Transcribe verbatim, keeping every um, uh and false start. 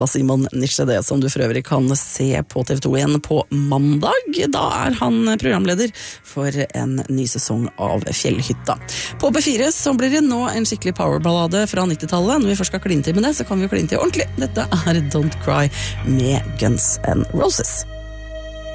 Simon Nitschede, som du for øvrig kan se på T V to igjen på mandag. Da er han programleder for en ny sesong av Fjellhytta. På P fire så blir det nå en skikkelig powerballade fra nittitallet. Når vi først skal kline til med det, så kan vi jo kline til ordentlig. Dette er Don't Cry med Guns N' Roses.